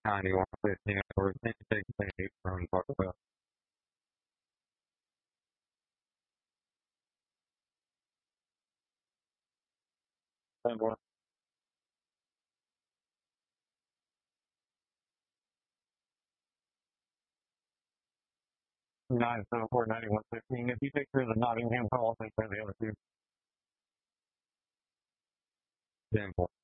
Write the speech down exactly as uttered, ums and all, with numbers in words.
ninety-one fifteen, or take eight from Buckville. ten one. nine seven four ninety-one fifteen. If you take care of the Nottingham call, I'll take care of the other two. ten four.